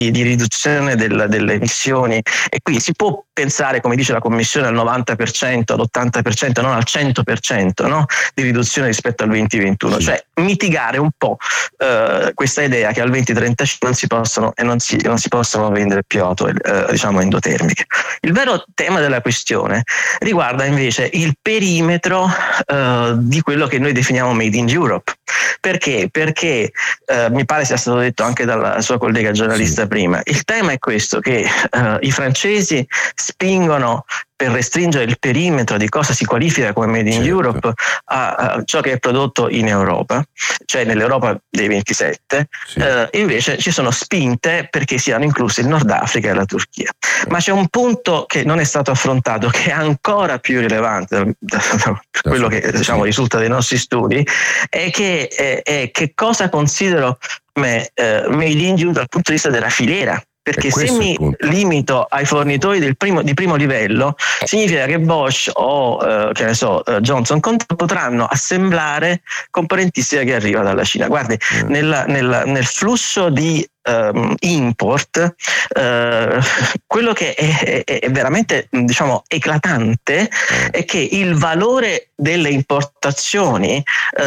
di riduzione delle emissioni, e qui si può pensare, come dice la Commissione, al 90%, all'80%, non al 100%, no? Di riduzione rispetto al 2021, cioè mitigare un po' questa idea che al 2035 non si possono vendere più auto endotermiche. Il vero tema della questione riguarda invece il perimetro di quello che noi definiamo Made in Europe. Perché? Perché mi pare sia stato detto anche dalla sua collega giornalista prima, il tema è questo, che i francesi spingono per restringere il perimetro di cosa si qualifica come Made in Europe a ciò che è prodotto in Europa, cioè nell'Europa dei 27, invece ci sono spinte perché siano inclusi il Nord Africa e la Turchia. Ma c'è un punto che non è stato affrontato, che è ancora più rilevante da quello che risulta dai nostri studi, è che cosa considero come Made in Europe dal punto di vista della filiera. Perché se mi limito ai fornitori di primo livello, significa che Bosch o Johnson Controls potranno assemblare componentistica che arriva dalla Cina. Guardi, nel flusso di import, quello che è veramente eclatante è che il valore delle importazioni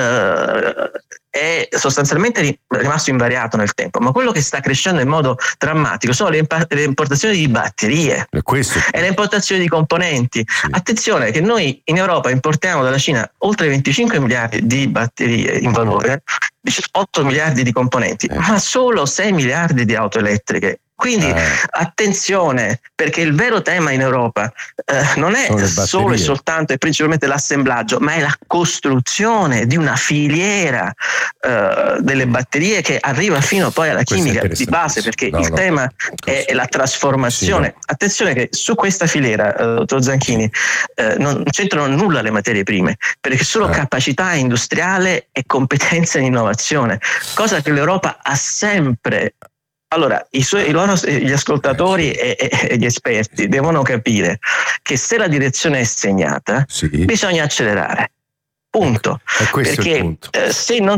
è sostanzialmente rimasto invariato nel tempo, ma quello che sta crescendo in modo drammatico sono le importazioni di batterie e le importazioni di componenti. Attenzione che noi in Europa importiamo dalla Cina oltre 25 miliardi di batterie in valore, 8 miliardi di componenti, ma solo 6 miliardi di auto elettriche. Quindi attenzione, perché il vero tema in Europa non è solo e soltanto e principalmente l'assemblaggio, ma è la costruzione di una filiera delle batterie che arriva fino poi alla chimica di base, perché il tema è la trasformazione. Attenzione che su questa filiera, dottor Zanchini, non c'entrano nulla le materie prime, perché solo capacità industriale e competenza in innovazione, cosa che l'Europa ha sempre. Allora, gli ascoltatori e gli esperti devono capire che se la direzione è segnata, bisogna accelerare. Punto. Perché se non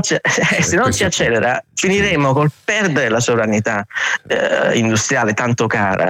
si accelera, finiremo col perdere la sovranità industriale tanto cara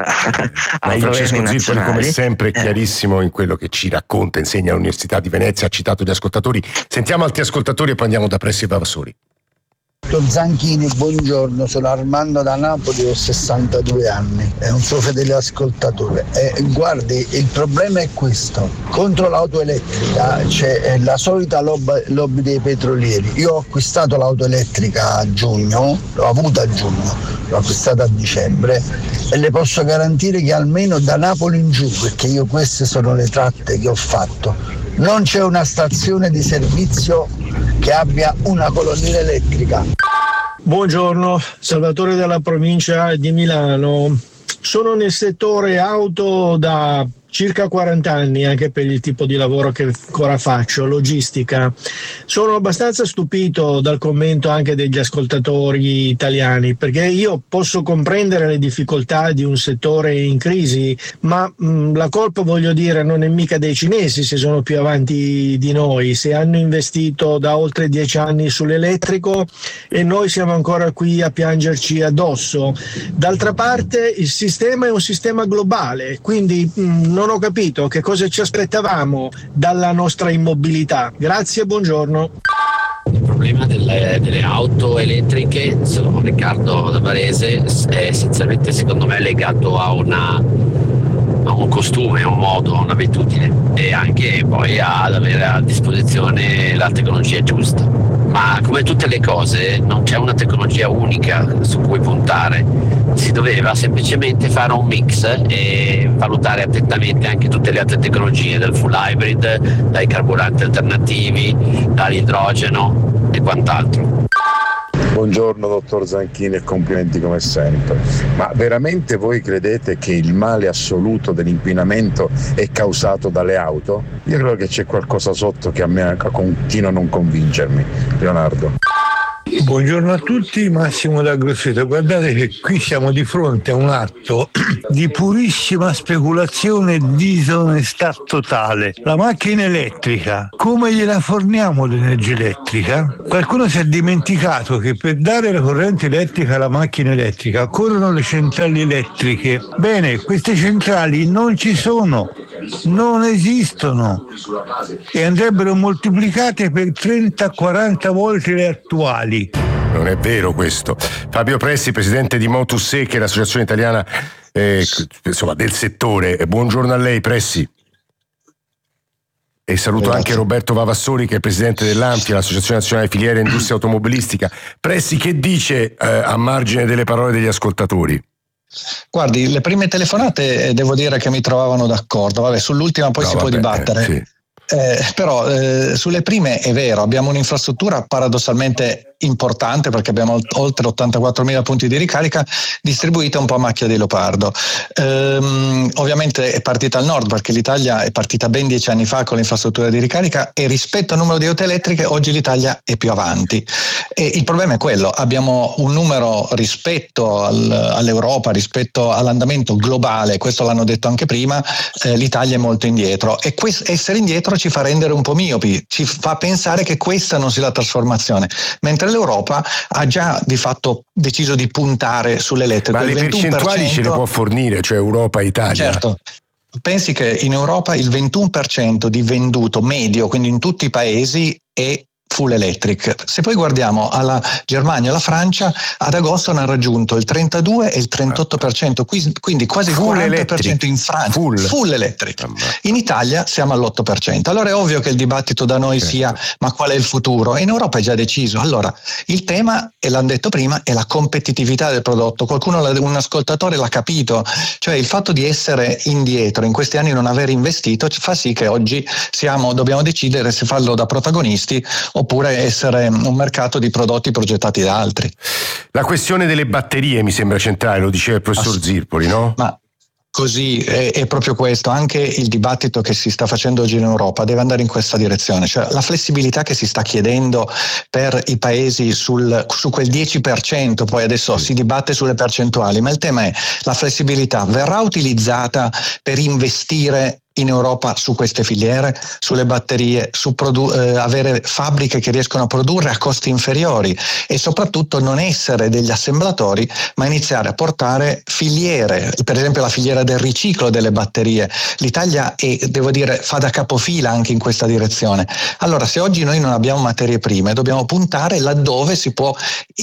ai governi nazionali. Come sempre, è chiarissimo in quello che ci racconta, insegna all'Università di Venezia, ha citato gli ascoltatori. Sentiamo altri ascoltatori e poi andiamo da Pressi e Vavassori. Dottor Zanchini, buongiorno, sono Armando da Napoli, ho 62 anni, è un suo fedele ascoltatore. Guardi, il problema è questo: contro l'auto elettrica c'è la solita lobby dei petrolieri. Io ho acquistato l'auto elettrica a giugno, l'ho avuta a giugno, l'ho acquistata a dicembre e le posso garantire che almeno da Napoli in giù, perché io queste sono le tratte che ho fatto, non c'è una stazione di servizio che abbia una colonnina elettrica. Buongiorno, Salvatore dalla provincia di Milano. Sono nel settore auto da circa 40 anni, anche per il tipo di lavoro che ancora faccio, logistica. Sono abbastanza stupito dal commento anche degli ascoltatori italiani, perché io posso comprendere le difficoltà di un settore in crisi, ma la colpa, voglio dire, non è mica dei cinesi se sono più avanti di noi, se hanno investito da oltre 10 anni sull'elettrico e noi siamo ancora qui a piangerci addosso. D'altra parte il sistema è un sistema globale, quindi non ho capito che cosa ci aspettavamo dalla nostra immobilità. Grazie e buongiorno. Il problema delle auto elettriche, sono Riccardo da Varese, è essenzialmente secondo me legato a un costume, a un modo, a un'abitudine e anche poi ad avere a disposizione la tecnologia giusta. Ma come tutte le cose non c'è una tecnologia unica su cui puntare, si doveva semplicemente fare un mix e valutare attentamente anche tutte le altre tecnologie, dal full hybrid, dai carburanti alternativi, dall'idrogeno e quant'altro. Buongiorno dottor Zanchini e complimenti come sempre. Ma veramente voi credete che il male assoluto dell'inquinamento è causato dalle auto? Io credo che c'è qualcosa sotto che a me continua a non convincermi. Leonardo. Buongiorno a tutti, Massimo da Grosseto. Guardate che qui siamo di fronte a un atto di purissima speculazione e disonestà totale. La macchina elettrica, come gliela forniamo l'energia elettrica? Qualcuno si è dimenticato che per dare la corrente elettrica alla macchina elettrica occorrono le centrali elettriche. Bene, queste centrali non ci sono, non esistono e andrebbero moltiplicate per 30-40 volte le attuali. Non è vero questo. Fabio Pressi, presidente di Motus E, che è l'associazione italiana del settore. Buongiorno a lei, Pressi. E saluto anche Roberto Vavassori, che è presidente dell'ANFIA, l'Associazione Nazionale Filiere Industria Automobilistica. Pressi, che dice a margine delle parole degli ascoltatori? Guardi, le prime telefonate devo dire che mi trovavano d'accordo. Vabbè, sull'ultima poi può dibattere. Sì. Però sulle prime è vero, abbiamo un'infrastruttura paradossalmente importante perché abbiamo oltre 84.000 punti di ricarica distribuita un po' a macchia di leopardo. Ovviamente è partita al nord perché l'Italia è partita ben 10 anni fa con l'infrastruttura di ricarica e rispetto al numero di auto elettriche oggi l'Italia è più avanti e il problema è quello, abbiamo un numero rispetto all'Europa, rispetto all'andamento globale, questo l'hanno detto anche prima, l'Italia è molto indietro e essere indietro ci fa rendere un po' miopi, ci fa pensare che questa non sia la trasformazione, mentre l'Europa ha già di fatto deciso di puntare sull'elettrico. Ma le percentuali ce le può fornire, cioè Europa, Italia? Certo. Pensi che in Europa il 21% di venduto medio, quindi in tutti i paesi, è full electric. Se poi guardiamo alla Germania e alla Francia, ad agosto hanno raggiunto il 32 e il 38%, quindi quasi il 40% in Francia. Full electric. In Italia siamo all'8%. Allora è ovvio che il dibattito da noi sia ma qual è il futuro? E in Europa è già deciso. Allora, il tema, e l'hanno detto prima, è la competitività del prodotto. Un ascoltatore l'ha capito, cioè il fatto di essere indietro, in questi anni non aver investito, fa sì che oggi dobbiamo decidere se farlo da protagonisti oppure essere un mercato di prodotti progettati da altri. La questione delle batterie mi sembra centrale, lo diceva il professor Zirpoli, no? Ma così è proprio questo, anche il dibattito che si sta facendo oggi in Europa deve andare in questa direzione, cioè la flessibilità che si sta chiedendo per i paesi su quel 10%, poi adesso si dibatte sulle percentuali, ma il tema è la flessibilità verrà utilizzata per investire in Europa su queste filiere, sulle batterie, avere fabbriche che riescono a produrre a costi inferiori e soprattutto non essere degli assemblatori ma iniziare a portare filiere, per esempio la filiera del riciclo delle batterie. L'Italia fa da capofila anche in questa direzione. Allora, se oggi noi non abbiamo materie prime, dobbiamo puntare laddove si può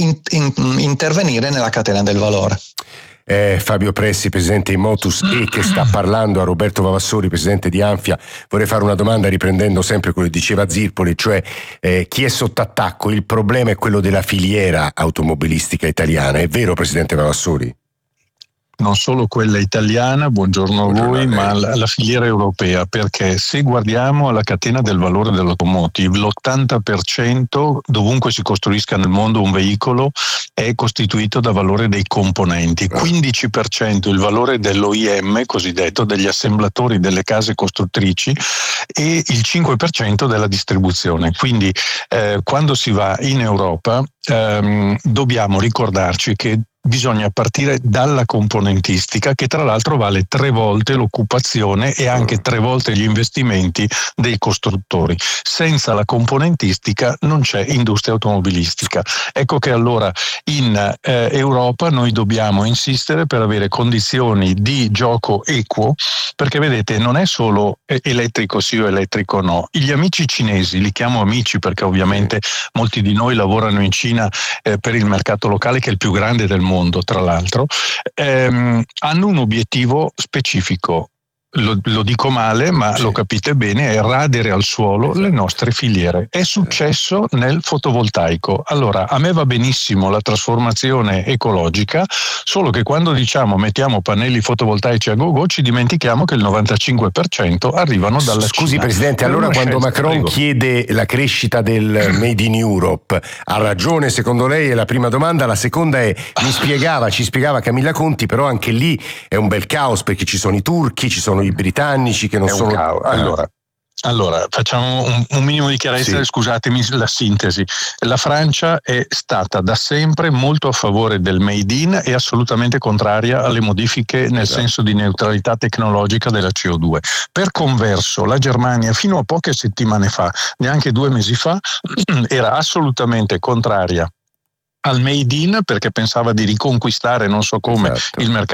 intervenire nella catena del valore. Fabio Pressi, presidente di Motus E, che sta parlando a Roberto Vavassori, presidente di Anfia. Vorrei fare una domanda riprendendo sempre quello che diceva Zirpoli, cioè chi è sotto attacco? Il problema è quello della filiera automobilistica italiana, è vero, presidente Vavassori? Non solo quella italiana, buongiorno a voi, ma la filiera europea, perché se guardiamo alla catena del valore dell'automotive, l'80% dovunque si costruisca nel mondo un veicolo è costituito da valore dei componenti, 15% il valore dell'OEM, cosiddetto, degli assemblatori delle case costruttrici, e il 5% della distribuzione. Quindi quando si va in Europa dobbiamo ricordarci che bisogna partire dalla componentistica, che tra l'altro vale 3 volte l'occupazione e anche 3 volte gli investimenti dei costruttori. Senza la componentistica non c'è industria automobilistica. Ecco che allora in Europa noi dobbiamo insistere per avere condizioni di gioco equo, perché vedete non è solo elettrico sì o elettrico no. Gli amici cinesi, li chiamo amici perché ovviamente molti di noi lavorano in Cina per il mercato locale, che è il più grande del mondo tra l'altro, hanno un obiettivo specifico. Lo dico male, ma lo capite bene, è radere al suolo le nostre filiere. È successo nel fotovoltaico. Allora, a me va benissimo la trasformazione ecologica, solo che quando diciamo mettiamo pannelli fotovoltaici a go-go ci dimentichiamo che il 95% arrivano dalla Cina. Scusi Presidente, allora quando Macron chiede la crescita del Made in Europe, ha ragione secondo lei? È la prima domanda. La seconda è, ci spiegava Camilla Conti, però anche lì è un bel caos perché ci sono i turchi, ci sono i britannici che non sono... Allora, Allora, facciamo un minimo di chiarezza, Sì. Scusatemi la sintesi. La Francia è stata da sempre molto a favore del Made in e assolutamente contraria alle modifiche nel senso di neutralità tecnologica della CO2. Per converso, la Germania fino a poche settimane fa, neanche 2 mesi fa, era assolutamente contraria al Made in perché pensava di riconquistare, non so come, il mercato